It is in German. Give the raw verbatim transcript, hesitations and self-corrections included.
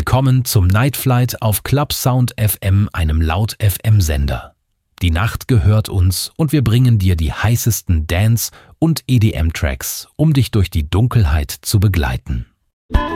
Willkommen zum Night Flight auf Club Sound F M, einem Laut-F M-Sender. Die Nacht gehört uns und wir bringen dir die heißesten Dance- und E D M-Tracks, um dich durch die Dunkelheit zu begleiten.